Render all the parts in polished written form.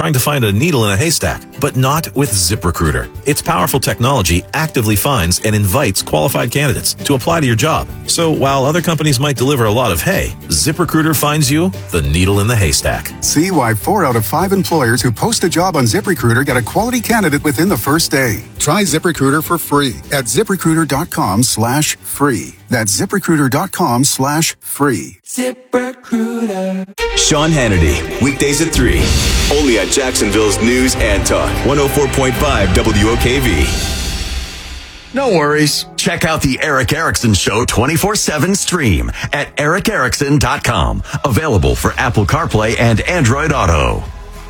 trying to find a needle in a haystack, but not with ZipRecruiter. Its powerful technology actively finds and invites qualified candidates to apply to your job. So while other companies might deliver a lot of hay, ZipRecruiter finds you the needle in the haystack. See why 4 out of 5 employers who post a job on ZipRecruiter get a quality candidate within the first day. Try ZipRecruiter for free at ZipRecruiter.com/free. That's ZipRecruiter.com/free. ZipRecruiter. Sean Hannity, weekdays at 3. Only at Jacksonville's News and Talk, 104.5 WOKV. No worries. Check out the Eric Erickson Show 24/7 stream at ericerickson.com. Available for Apple CarPlay and Android Auto.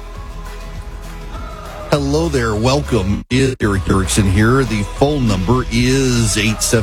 Hello there. Welcome. Eric Erickson here. The phone number is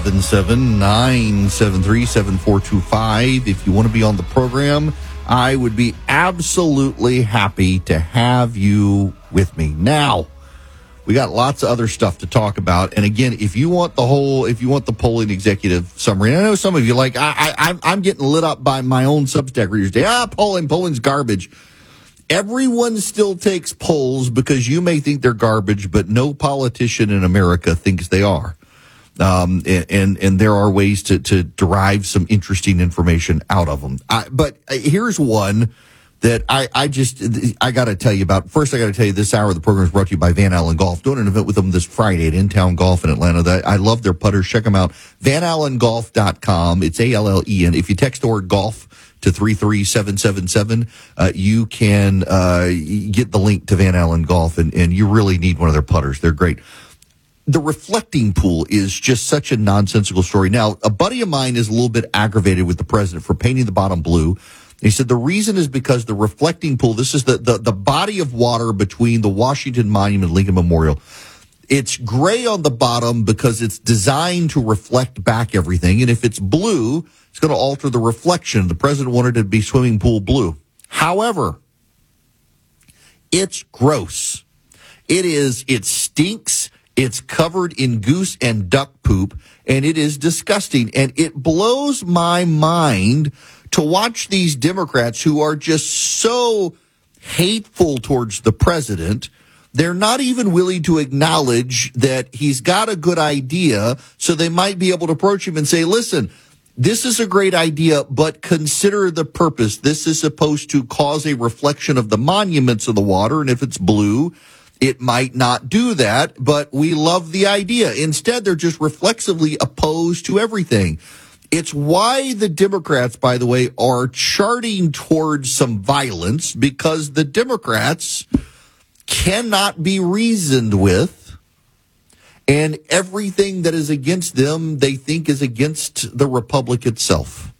877-973-7425. If you want to be on the program, I would be absolutely happy to have you with me. Now, we got lots of other stuff to talk about. And again, if you want the polling executive summary, and I know some of you like, I'm getting lit up by my own Substack readers today. Polling's garbage. Everyone still takes polls because you may think they're garbage, but no politician in America thinks they are. And there are ways to derive some interesting information out of them. But here's one that I got to tell you about. First, I got to tell you this hour of the program is brought to you by Van Allen Golf. Doing an event with them this Friday at In-Town Golf in Atlanta. I love their putters. Check them out. VanAllenGolf.com. It's ALLEN. If you text the word golf to 33777, you can get the link to Van Allen Golf, and you really need one of their putters. They're great. The reflecting pool is just such a nonsensical story. Now, a buddy of mine is a little bit aggravated with the president for painting the bottom blue. He said the reason is because the reflecting pool, this is the body of water between the Washington Monument and Lincoln Memorial. It's gray on the bottom because it's designed to reflect back everything. And if it's blue, it's going to alter the reflection. The president wanted it to be swimming pool blue. However, it's gross. It stinks. It's covered in goose and duck poop, and it is disgusting. And it blows my mind to watch these Democrats who are just so hateful towards the president. They're not even willing to acknowledge that he's got a good idea, so they might be able to approach him and say, listen, this is a great idea, but consider the purpose. This is supposed to cause a reflection of the monuments of the water, and if it's blue, it might not do that, but we love the idea. Instead, they're just reflexively opposed to everything. It's why the Democrats, by the way, are charting towards some violence, because the Democrats cannot be reasoned with, and everything that is against them they think is against the republic itself.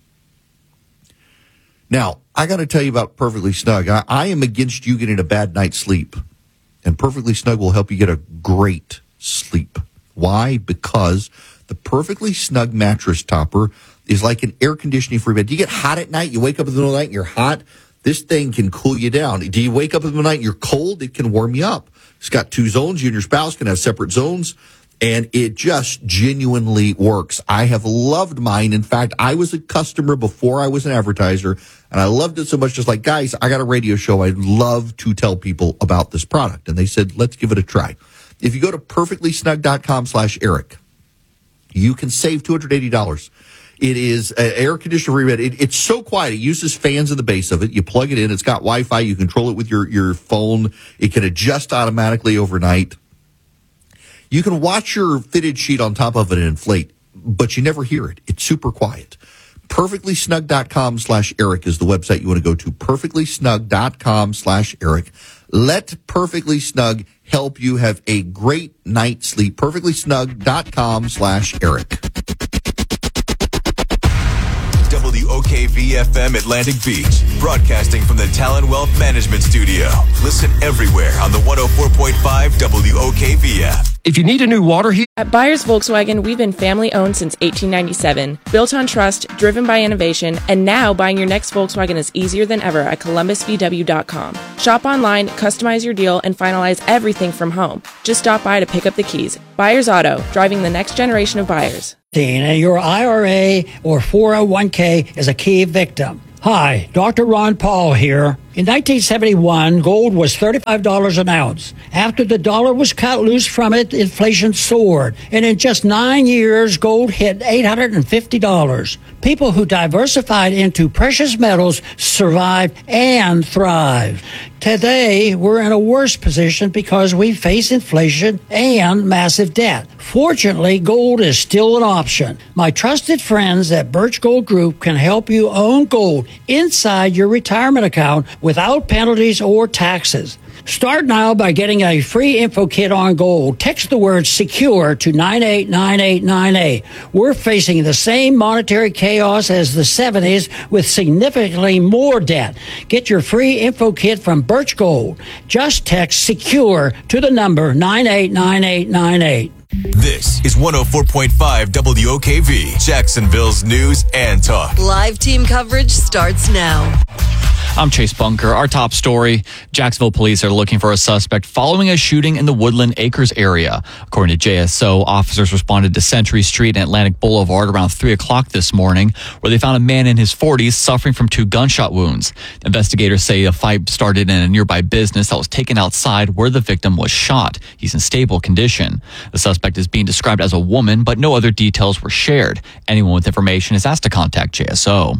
Now, I got to tell you about Perfectly Snug. I am against you getting a bad night's sleep, and Perfectly Snug will help you get a great sleep. Why? Because the Perfectly Snug mattress topper is like an air conditioning free bed. Do you get hot at night? You wake up in the middle of the night and you're hot? This thing can cool you down. Do you wake up in the night and you're cold? It can warm you up. It's got 2 zones. You and your spouse can have separate zones, and it just genuinely works. I have loved mine. In fact, I was a customer before I was an advertiser, and I loved it so much. Just like, guys, I got a radio show. I'd love to tell people about this product. And they said, let's give it a try. If you go to perfectlysnug.com/Eric, you can save $280. It is an air conditioner rebed. It's so quiet. It uses fans in the base of it. You plug it in. It's got Wi-Fi. You control it with your phone. It can adjust automatically overnight. You can watch your fitted sheet on top of it and inflate, but you never hear it. It's super quiet. Perfectlysnug.com/Eric is the website you want to go to. Perfectlysnug.com/Eric. Let Perfectly Snug help you have a great night's sleep. Perfectlysnug.com/Eric. WOKV-FM Atlantic Beach, broadcasting from the Talon Wealth Management Studio. Listen everywhere on the 104.5 WOKV app. If you need a new water heater... At Byers Volkswagen, we've been family-owned since 1897, built on trust, driven by innovation, and now buying your next Volkswagen is easier than ever at ColumbusVW.com. Shop online, customize your deal, and finalize everything from home. Just stop by to pick up the keys. Byers Auto, driving the next generation of buyers. And your IRA or 401k is a key victim. Hi, Dr. Ron Paul here. In 1971, gold was $35 an ounce. After the dollar was cut loose from it, inflation soared. And in just 9 years, gold hit $850. People who diversified into precious metals survived and thrived. Today, we're in a worse position because we face inflation and massive debt. Fortunately, gold is still an option. My trusted friends at Birch Gold Group can help you own gold inside your retirement account without penalties or taxes. Start now by getting a free info kit on gold. Text the word SECURE to 989898. We're facing the same monetary chaos as the 70s with significantly more debt. Get your free info kit from Birch Gold. Just text SECURE to the number 989898. This is 104.5 WOKV, Jacksonville's news and talk. Live team coverage starts now. I'm Chase Bunker. Our top story, Jacksonville police are looking for a suspect following a shooting in the Woodland Acres area. According to JSO, officers responded to Century Street and Atlantic Boulevard around 3 o'clock this morning, where they found a man in his 40s suffering from 2 gunshot wounds. Investigators say a fight started in a nearby business that was taken outside where the victim was shot. He's in stable condition. The suspect is being described as a woman, but no other details were shared. Anyone with information is asked to contact JSO.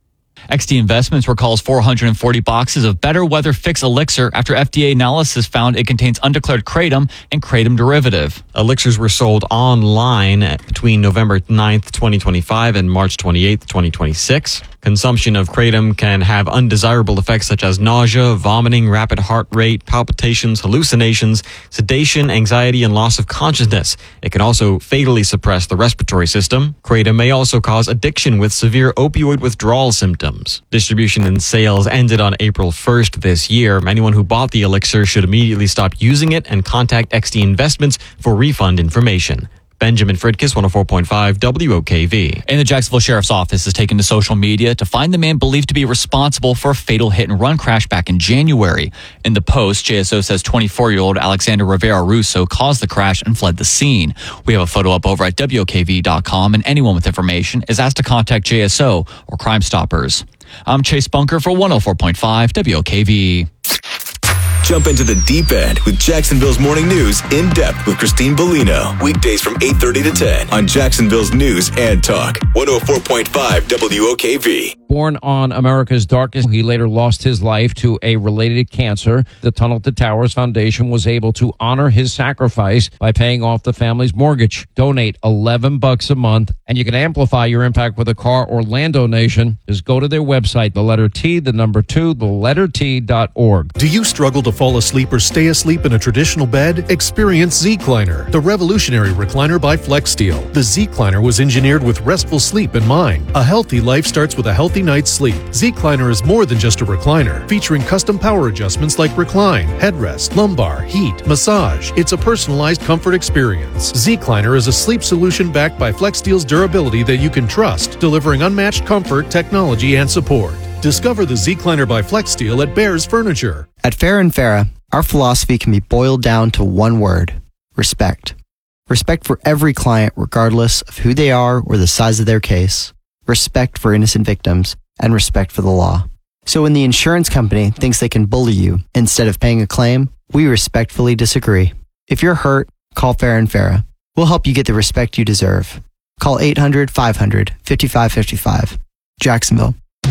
XD Investments recalls 440 boxes of Better Weather Fix Elixir after FDA analysis found it contains undeclared kratom and kratom derivative. Elixirs were sold online between November 9th, 2025 and March 28th, 2026. Consumption of kratom can have undesirable effects such as nausea, vomiting, rapid heart rate, palpitations, hallucinations, sedation, anxiety, and loss of consciousness. It can also fatally suppress the respiratory system. Kratom may also cause addiction with severe opioid withdrawal symptoms. Distribution and sales ended on April 1st this year. Anyone who bought the elixir should immediately stop using it and contact XD Investments for refund information. Benjamin Fridkis, 104.5 WOKV. And the Jacksonville Sheriff's Office has taken to social media to find the man believed to be responsible for a fatal hit-and-run crash back in January. In the post, JSO says 24-year-old Alexander Rivera Russo caused the crash and fled the scene. We have a photo up over at WOKV.com, and anyone with information is asked to contact JSO or Crime Stoppers. I'm Chase Bunker for 104.5 WOKV. Jump into the deep end with Jacksonville's Morning News in depth with Christine Bellino. Weekdays from 8:30 to 10 on Jacksonville's News and Talk. 104.5 WOKV. Born on America's darkest, he later lost his life to a related cancer. The Tunnel to Towers Foundation was able to honor his sacrifice by paying off the family's mortgage. Donate $11 a month, and you can amplify your impact with a car or land donation. Just go to their website, the letter T, the number 2, the letter T.org. Do you struggle to fall asleep or stay asleep in a traditional bed? Experience Z-Cliner, the revolutionary recliner by FlexSteel. The Z-Cliner was engineered with restful sleep in mind. A healthy life starts with a healthy night's sleep. Z-Cliner is more than just a recliner, featuring custom power adjustments like recline, headrest, lumbar, heat, massage. It's a personalized comfort experience. Z-Cliner is a sleep solution backed by FlexSteel's durability that you can trust, delivering unmatched comfort, technology, and support. Discover the Z-Cliner by FlexSteel at Bears Furniture. At Farah & Farah, our philosophy can be boiled down to one word: respect. Respect for every client, regardless of who they are or the size of their case. Respect for innocent victims, and respect for the law. So when the insurance company thinks they can bully you instead of paying a claim, we respectfully disagree. If you're hurt, call Farah & Farah. We'll help you get the respect you deserve. Call 800-500-5555. Jacksonville.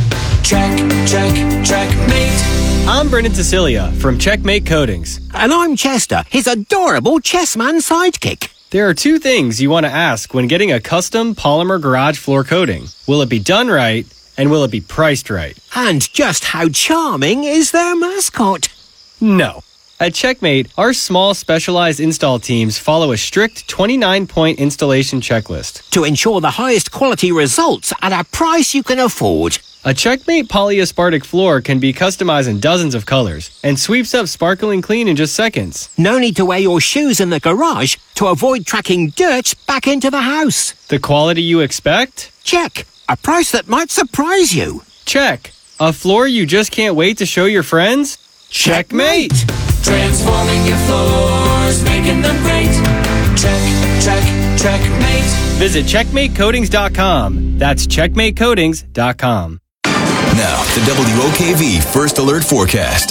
Checkmate. I'm Brendan Cecilia from Checkmate Coatings. And I'm Chester, his adorable chessman sidekick. There are two things you want to ask when getting a custom polymer garage floor coating. Will it be done right, and will it be priced right? And just how charming is their mascot? No. At Checkmate, our small specialized install teams follow a strict 29-point installation checklist to ensure the highest quality results at a price you can afford. A Checkmate polyaspartic floor can be customized in dozens of colors and sweeps up sparkling clean in just seconds. No need to wear your shoes in the garage to avoid tracking dirt back into the house. The quality you expect? Check. A price that might surprise you. Check. A floor you just can't wait to show your friends? Checkmate! Transforming your floors, making them great. Checkmate. Visit CheckmateCoatings.com. That's CheckmateCoatings.com. Now, the WOKV First Alert Forecast.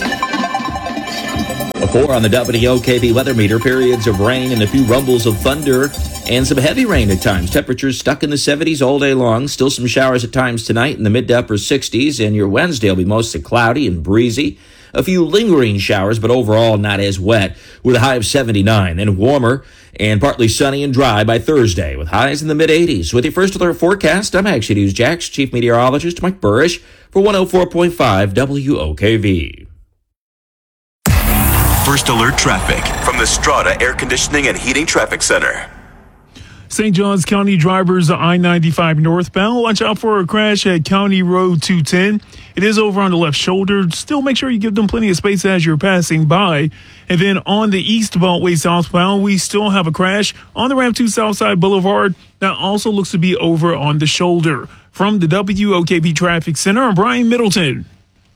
A 4 on the WOKV weather meter. Periods of rain and a few rumbles of thunder and some heavy rain at times. Temperatures stuck in the 70s all day long. Still some showers at times tonight in the mid to upper 60s. And your Wednesday will be mostly cloudy and breezy. A few lingering showers, but overall not as wet, with a high of 79. Then warmer and partly sunny and dry by Thursday, with highs in the mid-80s. With your First Alert forecast, I'm Action News Jax Chief Meteorologist Mike Burrish for 104.5 WOKV. First Alert traffic from the Strata Air Conditioning and Heating Traffic Center. St. Johns County drivers I-95 northbound. Watch out for a crash at County Road 210. It is over on the left shoulder. Still make sure you give them plenty of space as you're passing by. And then on the East Beltway southbound, we still have a crash on the ramp to Southside Boulevard. That also looks to be over on the shoulder. From the WOKV Traffic Center, I'm Brian Middleton.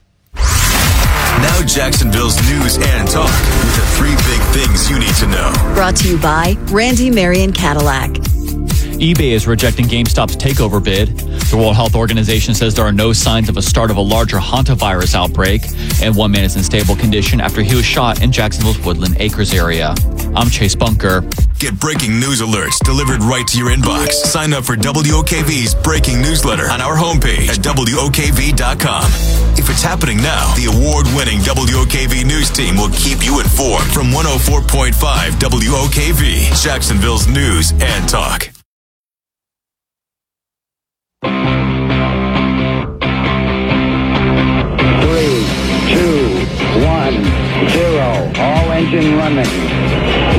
Now Jacksonville's news and talk with the 3 big things you need to know. Brought to you by Randy Marion Cadillac. eBay is rejecting GameStop's takeover bid. The World Health Organization says there are no signs of a start of a larger hantavirus outbreak, and one man is in stable condition after he was shot in Jacksonville's Woodland Acres area. I'm Chase Bunker. Get breaking news alerts delivered right to your inbox. Sign up for WOKV's breaking newsletter on our homepage at WOKV.com. If it's happening now, the award-winning WOKV news team will keep you informed from 104.5 WOKV, Jacksonville's news and talk.